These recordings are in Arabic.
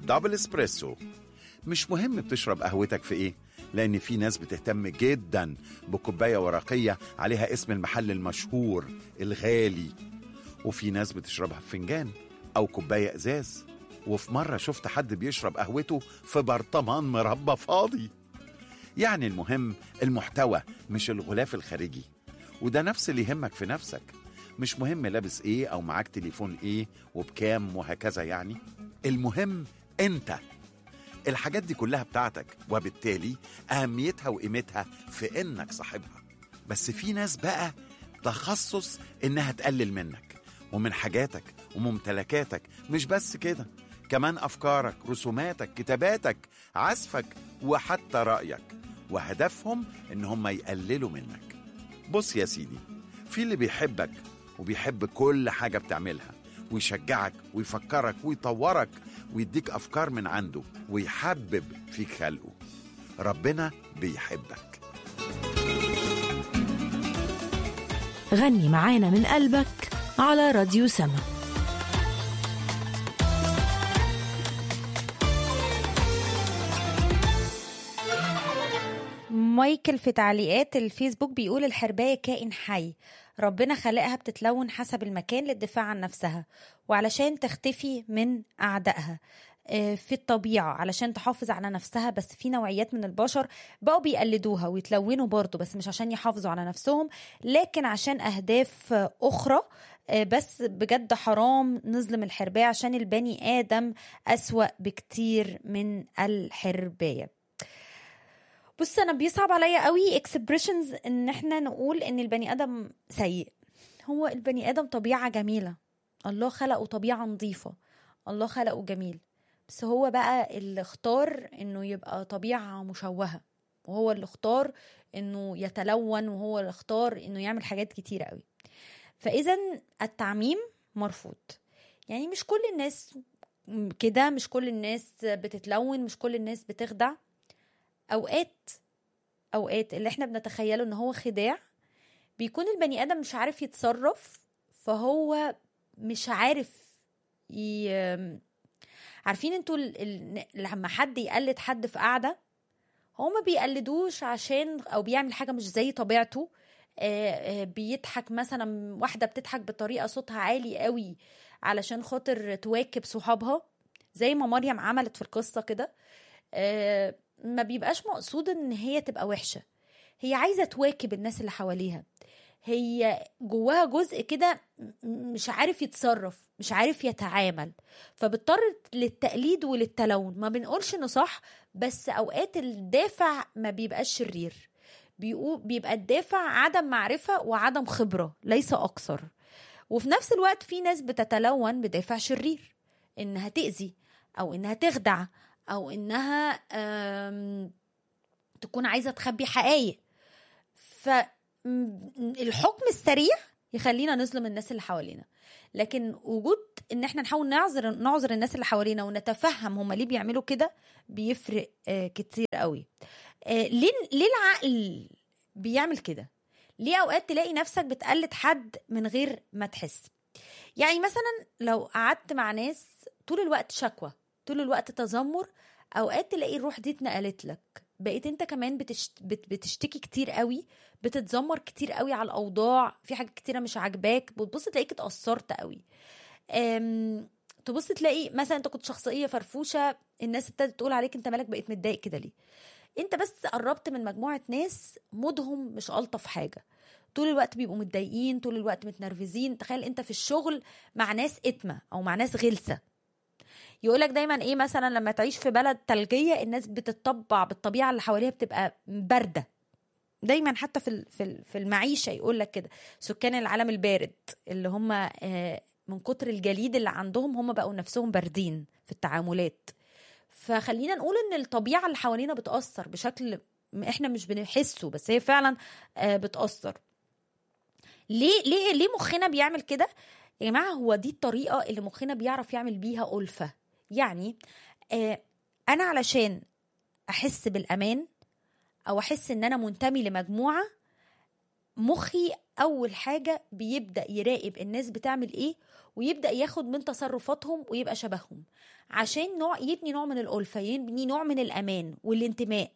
دبل اسبريسو. مش مهم بتشرب قهوتك في ايه، لأن في ناس بتهتم جدا بكوباية ورقية عليها اسم المحل المشهور الغالي، وفي ناس بتشربها في فنجان أو كوباية إزاز، وفي مرة شفت حد بيشرب قهوته في برطمان مربى فاضي. يعني المهم المحتوى مش الغلاف الخارجي، وده نفس اللي يهمك في نفسك. مش مهم لابس ايه أو معاك تليفون ايه وبكام وهكذا، يعني المهم انت. الحاجات دي كلها بتاعتك، وبالتالي أهميتها وقيمتها في إنك صاحبها. بس في ناس بقى تخصص إنها تقلل منك ومن حاجاتك وممتلكاتك. مش بس كده، كمان أفكارك، رسوماتك، كتاباتك، عزفك، وحتى رأيك، وهدفهم إن هم يقللوا منك. بص يا سيدي، في اللي بيحبك وبيحب كل حاجة بتعملها، ويشجعك ويفكرك ويطورك ويديك أفكار من عنده ويحبب فيك خلقه. ربنا بيحبك. غني معانا من قلبك على راديو سما. مايكل في تعليقات الفيسبوك بيقول الحرباية كائن حي، ربنا خلقها بتتلون حسب المكان للدفاع عن نفسها وعلشان تختفي من أعدائها في الطبيعة علشان تحافظ على نفسها. بس في نوعيات من البشر بقوا بيقلدوها ويتلونوا برضو، بس مش عشان يحافظوا على نفسهم لكن عشان أهداف أخرى. بس بجد حرام نظلم الحرباية عشان البني آدم أسوأ بكتير من الحرباية. بص، انا بيصعب عليا قوي اكسبريشنز ان احنا نقول ان البني ادم سيء. هو البني ادم طبيعة جميلة، الله خلقه طبيعة نظيفة، الله خلقه جميل، بس هو بقى اللي اختار انه يبقى طبيعة مشوهة، وهو اللي اختار انه يتلون، وهو اللي اختار انه يعمل حاجات كتيرة قوي. فاذا التعميم مرفوض. يعني مش كل الناس كده، مش كل الناس بتتلون، مش كل الناس بتخدع. اوقات اللي احنا بنتخيله ان هو خداع بيكون البني ادم مش عارف يتصرف، فهو مش عارف عارفين انتوا لما حد يقلد حد في قعدة، هو ما بيقلدوش عشان او بيعمل حاجة مش زي طبيعته. بيضحك مثلا، واحدة بتضحك بطريقة صوتها عالي قوي علشان خاطر تواكب صحابها زي ما مريم عملت في القصة كده. ما بيبقاش مقصود ان هي تبقى وحشة، هي عايزة تواكب الناس اللي حواليها، هي جواها جزء كده مش عارف يتصرف، مش عارف يتعامل، فبضطر للتقليد وللتلون. ما بنقولش انه صح، بس اوقات الدافع ما بيبقاش شرير، بيبقى الدافع عدم معرفة وعدم خبرة ليس اكثر. وفي نفس الوقت في ناس بتتلون بدافع شرير، انها تأذي او انها تخدع او انها تكون عايزة تخبي حقائق. فالحكم السريع يخلينا نظلم الناس اللي حوالينا، لكن وجود ان احنا نحاول نعذر الناس اللي حوالينا ونتفهم هم ليه بيعملوا كده بيفرق كتير قوي. ليه العقل بيعمل كده؟ ليه اوقات تلاقي نفسك بتقلد حد من غير ما تحس؟ يعني مثلا لو قعدت مع ناس طول الوقت شكوى، طول الوقت تذمر، اوقات تلاقي الروح دي اتنقلت لك، بقيت انت كمان بتشتكي كتير قوي، بتتذمر كتير قوي على الاوضاع، في حاجات كتيره مش عاجباك، بتبص تلاقيك اتأثرت قوي. تبص تلاقي مثلا انت كنت شخصيه فرفوشه، الناس ابتدت تقول عليك انت مالك بقيت متضايق كده ليه؟ انت بس قربت من مجموعه ناس مودهم مش الطف حاجه، طول الوقت بيبقوا متضايقين، طول الوقت متنرفزين. تخيل انت في الشغل مع ناس اتمه او مع ناس غلسه. يقولك دايما ايه، مثلا لما تعيش في بلد ثلجيه الناس بتطبع بالطبيعه اللي حواليها، بتبقى بارده دايما. حتى في المعيشه يقولك كده، سكان العالم البارد اللي هم من كتر الجليد اللي عندهم هم بقوا نفسهم باردين في التعاملات. فخلينا نقول ان الطبيعه اللي حوالينا بتأثر بشكل احنا مش بنحسه، بس هي فعلا بتأثر. ليه مخنا بيعمل كده يا جماعه؟ هو دي الطريقه اللي مخنا بيعرف يعمل بيها ألفة. يعني انا علشان احس بالامان او احس ان انا منتمي لمجموعه، مخي اول حاجه بيبدا يراقب الناس بتعمل ايه، ويبدا ياخد من تصرفاتهم ويبقى شبههم، عشان يبني نوع من الألفة، يبني نوع من الأمان والانتماء.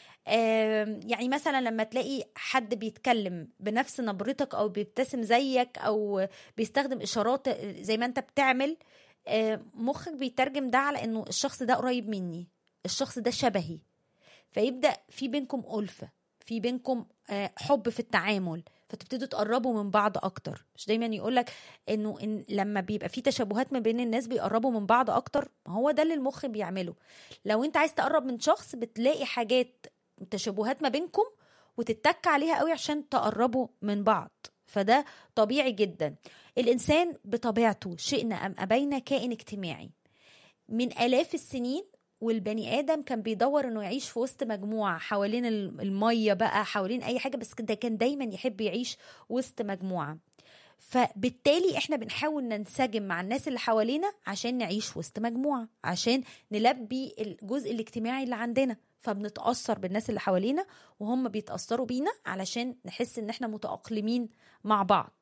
يعني مثلا لما تلاقي حد بيتكلم بنفس نبرتك او بيبتسم زيك او بيستخدم اشارات زي ما انت بتعمل، مخك بيترجم ده على انه الشخص ده قريب مني، الشخص ده شبهي، فيبدأ في بينكم ألفة، في بينكم حب في التعامل، فتبتدوا تقربوا من بعض اكتر. مش دايما يقولك إن لما بيبقى في تشابهات ما بين الناس بيقربوا من بعض اكتر؟ ما هو ده اللي المخ بيعمله. لو انت عايز تقرب من شخص بتلاقي حاجات تشابهات ما بينكم وتتك عليها قوي عشان تقربوا من بعض، فده طبيعي جدا. الإنسان بطبيعته شئنا أم أبينا كائن اجتماعي من آلاف السنين، والبني آدم كان بيدور إنه يعيش في وسط مجموعة، حوالين المية بقى، حوالين أي حاجة، بس ده كان دايما يحب يعيش وسط مجموعة. فبالتالي احنا بنحاول ننسجم مع الناس اللي حوالينا عشان نعيش وسط مجموعة، عشان نلبي الجزء الاجتماعي اللي عندنا، فبنتأثر بالناس اللي حوالينا وهم بيتأثروا بينا علشان نحس ان احنا متأقلمين مع بعض.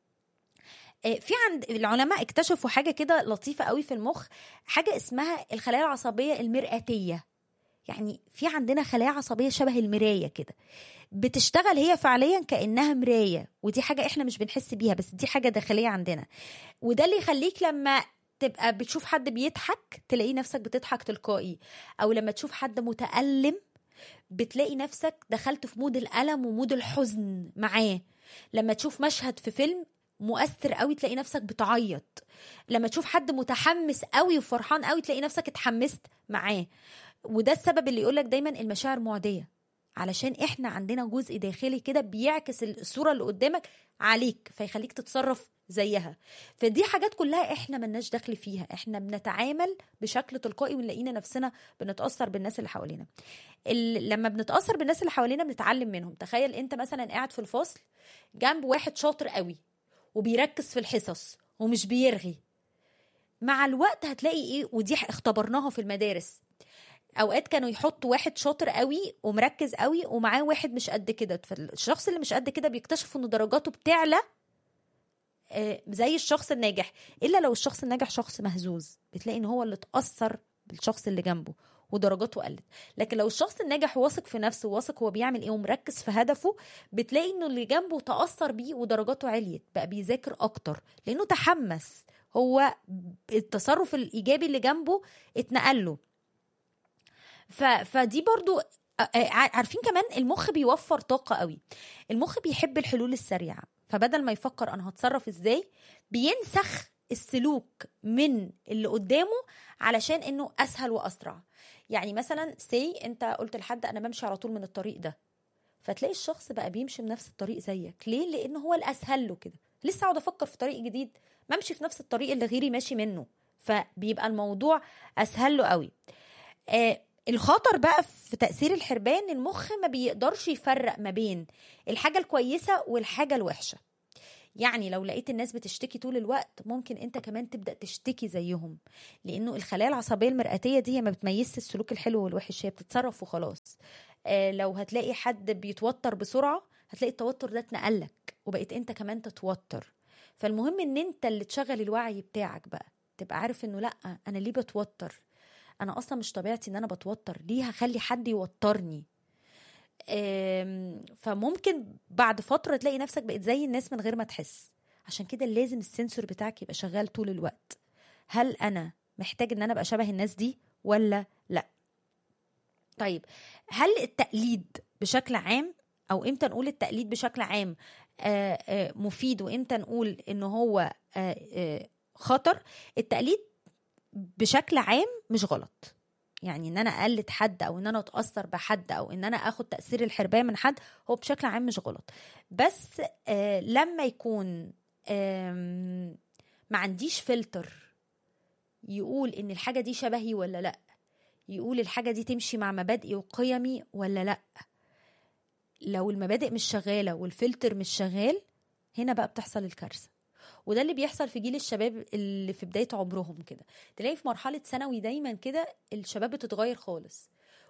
في عند العلماء اكتشفوا حاجة كده لطيفة قوي في المخ، حاجة اسمها الخلايا العصبية المرئتية. يعني في عندنا خلايا عصبية شبه المراية كده، بتشتغل هي فعليا كأنها مراية، ودي حاجة احنا مش بنحس بيها، بس دي حاجة داخلية عندنا. وده اللي يخليك لما تبقى بتشوف حد بيضحك تلاقي نفسك بتضحك تلقائي، او لما تشوف حد متألم بتلاقي نفسك دخلت في مود الألم ومود الحزن معاه. لما تشوف مشهد في فيلم مؤثر قوي تلاقي نفسك بتعيط. لما تشوف حد متحمس قوي وفرحان قوي تلاقي نفسك اتحمست معاه. وده السبب اللي يقولك دايما المشاعر معدية، علشان احنا عندنا جزء داخلي كده بيعكس الصورة اللي قدامك عليك فيخليك تتصرف زيها. فدي حاجات كلها احنا ملناش دخل فيها، احنا بنتعامل بشكل تلقائي ونلاقينا نفسنا بنتأثر بالناس اللي حوالينا. لما بنتأثر بالناس اللي حوالينا بنتعلم منهم. تخيل انت مثلا قاعد في الفصل جنب واحد شاطر قوي وبيركز في الحصص ومش بيرغي، مع الوقت هتلاقي ايه، ودي اختبرناها في المدارس، اوقات كانوا يحطوا واحد شاطر قوي ومركز قوي ومعاه واحد مش قد كده، فالشخص اللي مش قد كده بيكتشفوا ان درجاته بتعلى زي الشخص الناجح، الا لو الشخص الناجح شخص مهزوز بتلاقي ان هو اللي اتأثر بالشخص اللي جنبه ودرجاته قلت. لكن لو الشخص الناجح واثق في نفسه، واثق هو بيعمل ايه ومركز في هدفه، بتلاقي انه اللي جنبه تأثر بيه ودرجاته عليت، بقى بيذاكر اكتر لانه تحمس، هو التصرف الايجابي اللي جنبه اتنقل له. فدي برضو عارفين كمان المخ بيوفر طاقة قوي. المخ بيحب الحلول السريعة، فبدل ما يفكر أنا هتصرف إزاي بينسخ السلوك من اللي قدامه علشان إنه أسهل وأسرع. يعني مثلا أنت قلت لحد أنا بمشي على طول من الطريق ده، فتلاقي الشخص بقى بيمشي بنفس الطريق زيك. ليه؟ لأنه هو الأسهل له كده. لسه أقعد أفكر في طريق جديد؟ ما أمشي في نفس الطريق اللي غيري ماشي منه، فبيبقى الموضوع أسهل له قوي. الخطر بقى في تأثير الحربان، المخ ما بيقدرش يفرق ما بين الحاجة الكويسة والحاجة الوحشة. يعني لو لقيت الناس بتشتكي طول الوقت ممكن انت كمان تبدأ تشتكي زيهم، لانه الخلايا العصبية المرئتية دي هي ما بتميزش السلوك الحلو والوحش، هي بتتصرف وخلاص. لو هتلاقي حد بيتوتر بسرعة هتلاقي التوتر ده اتنقلك وبقيت انت كمان تتوتر. فالمهم ان انت اللي تشغل الوعي بتاعك بقى، تبقى عارف انه لا، انا ليه بتوتر؟ انا اصلا مش طبيعتي ان انا بتوتر، ليه هخلي حد يوترني؟ فممكن بعد فترة تلاقي نفسك بقيت زي الناس من غير ما تحس. عشان كده لازم السنسور بتاعك يبقى شغال طول الوقت. هل انا محتاج ان انا ابقى شبه الناس دي ولا لا؟ طيب، هل التقليد بشكل عام، او امتى نقول التقليد بشكل عام مفيد وامتى نقول انه هو خطر؟ التقليد بشكل عام مش غلط، يعني ان انا اقلد حد او ان انا اتاثر بحد او ان انا اخد تاثير الحربايه من حد، هو بشكل عام مش غلط. بس لما يكون ما عنديش فلتر يقول ان الحاجه دي شبهي ولا لا، يقول الحاجه دي تمشي مع مبادئي وقيمي ولا لا. لو المبادئ مش شغاله والفلتر مش شغال، هنا بقى بتحصل الكارثه. وده اللي بيحصل في جيل الشباب اللي في بداية عمرهم كده. تلاقي في مرحلة ثانوي دايما كده الشباب بتتغير خالص،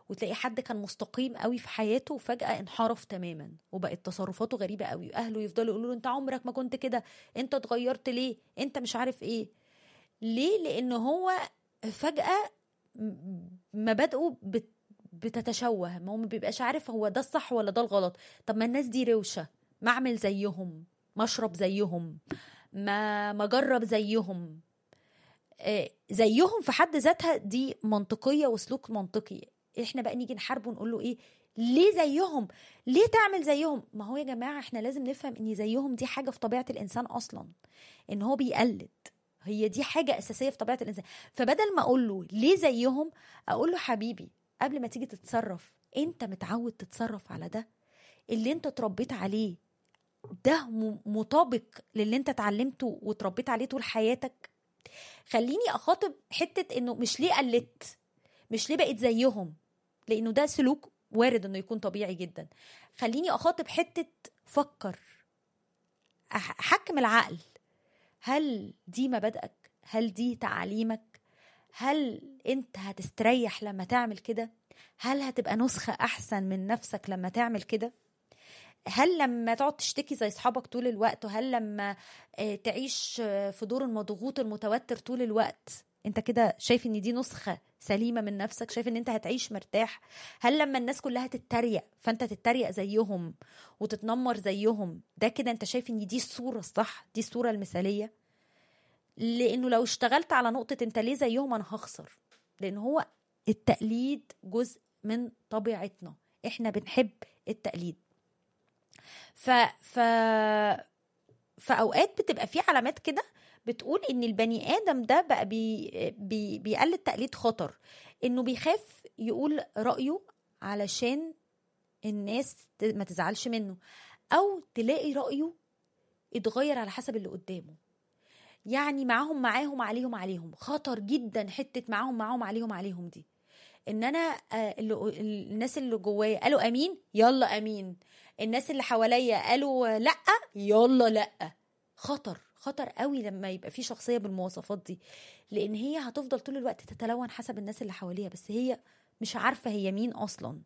وتلاقي حد كان مستقيم قوي في حياته وفجأة انحرف تماما وبقت تصرفاته غريبة قوي، اهله يفضلوا يقولوا له انت عمرك ما كنت كده، انت اتغيرت ليه، انت مش عارف ايه. ليه؟ لان هو فجأة مبادئه بتتشوه، ما هو ما بيبقاش عارف هو ده الصح ولا ده الغلط. طب ما الناس دي روشة، ما اعمل زيهم، ما اشرب زيهم، ما اجرب زيهم. زيهم في حد ذاتها دي منطقية وسلوك منطقي. احنا بقى نيجي نحاربه ونقول له ايه؟ ليه زيهم؟ ليه تعمل زيهم؟ ما هو يا جماعة احنا لازم نفهم ان زيهم دي حاجة في طبيعة الانسان اصلا، ان هو بيقلد، هي دي حاجة اساسية في طبيعة الانسان. فبدل ما اقول له ليه زيهم، اقول له حبيبي قبل ما تيجي تتصرف انت متعود تتصرف على ده، اللي انت اتربيت عليه ده مطابق للي انت اتعلمته وتربيت عليه طول حياتك. خليني اخاطب حتة انه مش ليه قلدت، مش ليه بقيت زيهم، لانه ده سلوك وارد انه يكون طبيعي جدا. خليني اخاطب حتة فكر، حكم العقل، هل دي مبادئك؟ هل دي تعاليمك؟ هل انت هتستريح لما تعمل كده؟ هل هتبقى نسخة احسن من نفسك لما تعمل كده؟ هل لما تقعد تشتكي زي اصحابك طول الوقت، وهل لما تعيش في دور المضغوط المتوتر طول الوقت انت كده شايف ان دي نسخة سليمة من نفسك؟ شايف ان انت هتعيش مرتاح؟ هل لما الناس كلها تتريق فانت تتريق زيهم وتتنمر زيهم، ده كده انت شايف ان دي الصورة الصح، دي الصورة المثالية؟ لانه لو اشتغلت على نقطة انت ليه زيهم انا هخسر، لان هو التقليد جزء من طبيعتنا، احنا بنحب التقليد. فأوقات بتبقى في علامات كده بتقول ان البني ادم ده بقى بيقلد تقليد خطر، انه بيخاف يقول رأيه علشان الناس ما تزعلش منه، او تلاقي رأيه اتغير على حسب اللي قدامه. يعني معاهم عليهم خطر جدا حتة معاهم عليهم دي، ان انا الناس اللي جوايا قالوا امين يلا امين، الناس اللي حواليا قالوا لا يلا لا. خطر قوي لما يبقى في شخصية بالمواصفات دي، لان هي هتفضل طول الوقت تتلون حسب الناس اللي حواليها، بس هي مش عارفة هي مين اصلا.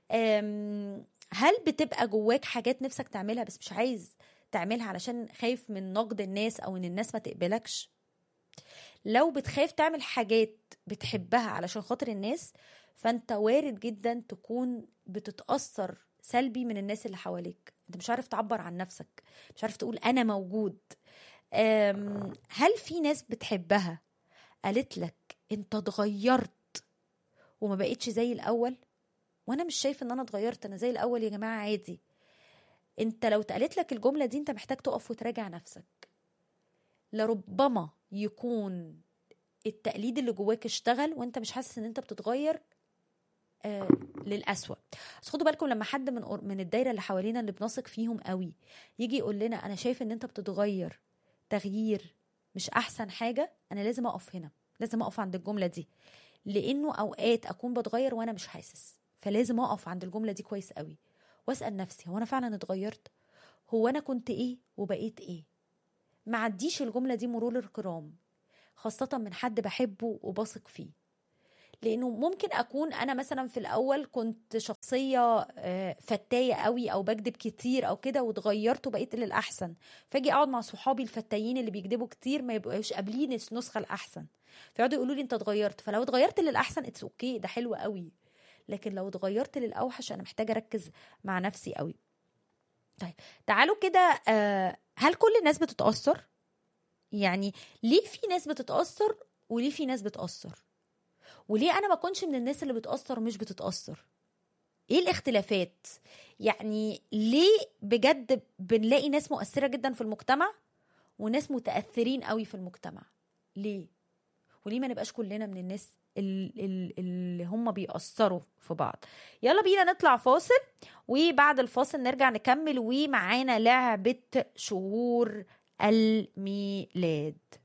هل بتبقى جواك حاجات نفسك تعملها بس مش عايز تعملها علشان خايف من نقد الناس او ان الناس ما تقبلكش؟ لو بتخاف تعمل حاجات بتحبها علشان خاطر الناس، فانت وارد جدا تكون بتتأثر سلبي من الناس اللي حواليك، انت مش عارف تعبر عن نفسك، مش عارف تقول انا موجود. هل في ناس بتحبها قالت لك انت اتغيرت وما بقيتش زي الاول؟ وانا مش شايف ان انا اتغيرت، انا زي الاول يا جماعة عادي. انت لو اتقالت لك الجملة دي انت محتاج تقف وتراجع نفسك، لربما يكون التقليد اللي جواك اشتغل وانت مش حاسس ان انت بتتغير للأسوأ. بس خدوا بالكم لما حد من الدايرة اللي حوالينا اللي بنثق فيهم قوي يجي يقول لنا انا شايف ان انت بتتغير تغيير مش احسن حاجة، انا لازم اقف هنا، لازم اقف عند الجملة دي، لانه اوقات اكون بتغير وانا مش حاسس، فلازم اقف عند الجملة دي كويس قوي واسأل نفسي هو انا فعلا اتغيرت؟ هو انا كنت ايه وبقيت ايه؟ ما عديش الجملة دي مرور الكرام، خاصة من حد بحبه وبثق فيه، لأنه ممكن أكون أنا مثلا في الأول كنت شخصية فتاية قوي أو بكذب كتير أو كده، واتغيرت وبقيت للأحسن، فاجي أقعد مع صحابي الفتايين اللي بيكذبوا كتير ما يبقوش قابلين النسخة الأحسن، فيقعدوا يقولوا لي أنت اتغيرت. فلو اتغيرت للأحسن اتس أوكي، ده حلو قوي، لكن لو اتغيرت للأوحش أنا محتاجة أركز مع نفسي قوي. طيب تعالوا كده، هل كل الناس بتتأثر؟ يعني ليه في ناس بتتأثر وليه في ناس بتأثر؟ وليه أنا ما كنش من الناس اللي بتأثر ومش بتتأثر؟ إيه الاختلافات؟ يعني ليه بجد بنلاقي ناس مؤثرة جدا في المجتمع وناس متأثرين قوي في المجتمع؟ ليه؟ وليه ما نبقاش كلنا من الناس اللي هم بيأثروا في بعض؟ يلا بينا نطلع فاصل، وبعد الفاصل نرجع نكمل، ومعانا لعبة شهور الميلاد.